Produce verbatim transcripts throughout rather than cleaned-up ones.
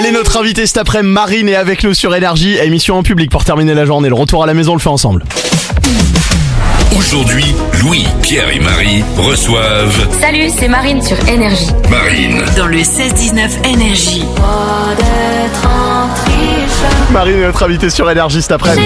Elle est notre invitée cet après-midi. Marine est avec nous sur Énergie. Émission en public pour terminer la journée. Le retour à la maison, on le fait ensemble. Aujourd'hui, Louis, Pierre et Marie reçoivent Salut, c'est Marine sur Énergie. Marine. Dans le seize dix-neuf Énergie. Marine est notre invitée sur Énergie cet après-midi.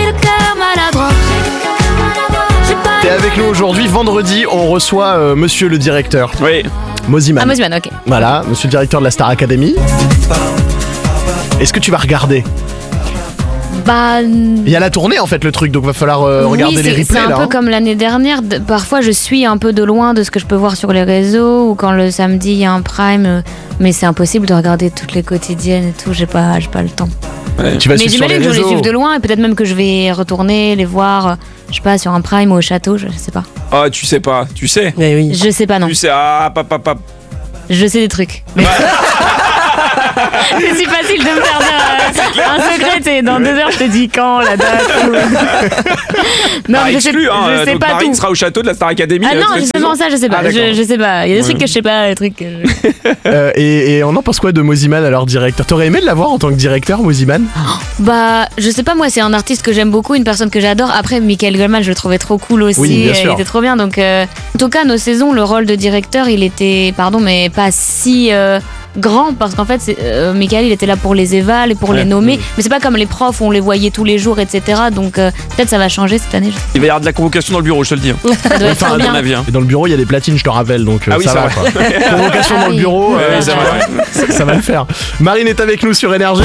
T'es avec nous aujourd'hui. Vendredi, on reçoit euh, monsieur le directeur. Oui. Mosiman. Ah, Mosiman, ok. Voilà, monsieur le directeur de la Star Academy. Est-ce que tu vas regarder ? Bah, Il y a la tournée en fait, le truc, donc va falloir euh, oui, regarder les c'est, replays c'est un là. peu hein. comme l'année dernière. De- parfois, je suis un peu de loin de ce que je peux voir sur les réseaux ou quand le samedi il y a un prime. euh, Mais c'est impossible de regarder toutes les quotidiennes et tout. J'ai pas, j'ai pas le temps. Ouais. Tu vas Mais suivre sur les j'imagine que je vais les réseaux. suivre de loin et peut-être même que je vais retourner les voir. euh, Je sais pas, sur un prime ou au château. Je sais pas. Ah, tu sais pas, tu sais. Mais oui. Je sais pas non. Tu sais, ah, pap, pap, pap. Je sais des trucs. Mais... c'est si facile de me faire dire euh, un secret. T'es dans deux heures, je te dis quand, la date. Ou... non, Pas je sais, exclu, hein, je sais donc pas Marine tout. sera au château de la Star Academy. Ah euh, non, cette justement saison. ça, je sais pas. Ah, d'accord. je, je sais pas. Il y a des trucs Ouais. que je sais pas, des trucs que je... Euh, et, et on en pense quoi de Mosiman alors directeur ? T'aurais aimé l'avoir en tant que directeur, Mosiman ? Bah, je sais pas, moi, c'est un artiste que j'aime beaucoup, une personne que j'adore. Après, Michael Goldman, je le trouvais trop cool aussi. Oui, bien euh, sûr. Il était trop bien. Donc, euh, en tout cas, nos saisons, le rôle de directeur, il était, pardon, mais pas si euh, grand parce qu'en fait, c'est, euh, Michael, il était là pour les évals et pour Ouais. les nommer. Mais c'est pas comme les profs où on les voyait tous les jours, et cetera. Donc, euh, peut-être ça va changer cette année. Il va y avoir de la convocation dans le bureau, je te le dis. hein. Ça doit être Enfin, trop À mon bien. avis. hein. Et dans le bureau, il y a des platines, je te rappelle, donc euh, Ah oui, ça c'est va. vrai. Quoi. Convocation Ah dans le oui. bureau, Ouais, euh, c'est ça, vrai. va, ça va le faire. Marine est avec nous sur Énergie.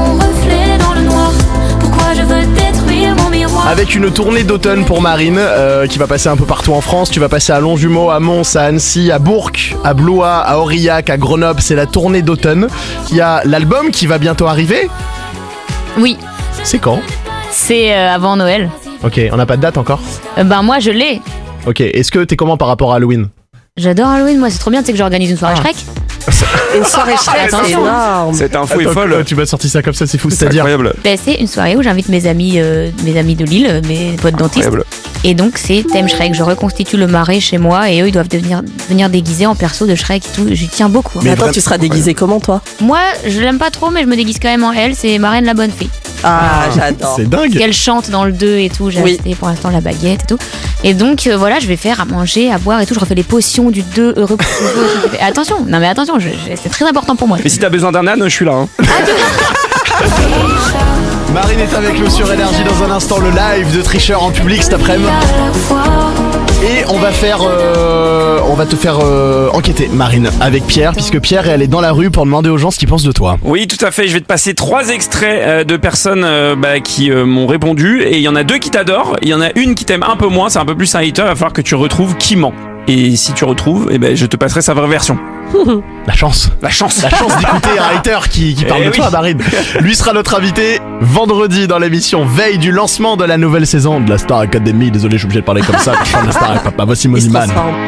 Avec une tournée d'automne pour Marine euh, qui va passer un peu partout en France. Tu vas passer à Longjumeau, à Mons, à Annecy, à Bourg, à Blois, à Aurillac, à Grenoble. C'est la tournée d'automne. Il y a l'album qui va bientôt arriver. Oui, C'est quand ? c'est euh, avant Noël. Ok, on n'a pas de date encore. Euh, ben, moi, je l'ai. Ok, est-ce que t'es comment par rapport à Halloween ? J'adore Halloween, moi, c'est trop bien. Tu sais que j'organise une soirée Ah. Shrek. Une soirée Shrek, c'est Attention. énorme. Cette info est Attends, folle. Tu m'as sorti ça comme ça, c'est fou. C'est C'est-à-dire incroyable. Ben, c'est une soirée où j'invite mes amis, euh, mes amis de Lille, euh, mes potes dentistes. Incroyable. Et donc c'est thème Shrek. Je reconstitue le marais chez moi et eux ils doivent devenir, venir déguisés en perso de Shrek et tout. J'y tiens beaucoup. hein. Mais Mais attends, vraiment- tu seras déguisé comment toi? Moi je l'aime pas trop mais je me déguise quand même en elle. C'est Marraine la bonne fille. Ah, j'adore. c'est dingue. Qu'elle chante dans le deux et tout. J'ai Oui. acheté pour l'instant la baguette et tout. Et donc euh, voilà, je vais faire à manger, à boire et tout. Je refais les potions du deux heureux pour toujours. Et attention, non mais attention, je- je- c'est très important pour moi. Mais si t'as besoin d'un âne, je suis là. hein. Marine est avec nous sur Énergie dans un instant, le live de Tricheur en public cet après-midi. Et on va faire, euh, on va te faire euh, enquêter, Marine, avec Pierre, puisque Pierre elle est dans la rue pour demander aux gens ce qu'ils pensent de toi. Oui, tout à fait. Je vais te passer trois extraits euh, de personnes euh, bah, qui euh, m'ont répondu. Et il y en a deux qui t'adorent. Il y en a une qui t'aime un peu moins. C'est un peu plus un hater. Il va falloir que tu retrouves qui ment. Et si tu retrouves, eh ben, je te passerai sa vraie version. La chance. La chance. La chance d'écouter un hater qui, qui parle Eh de oui. toi, Marine. Lui sera notre invité vendredi dans l'émission veille du lancement de la nouvelle saison de la Star Academy. Désolé, je suis obligé de parler comme ça quand je parle de la Star. Papa, voici Il se Mosiman. transforme.